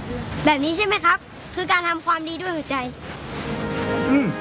แบบนี้ใช่ไหมครับ คือการทำความดีด้วยหัวใจ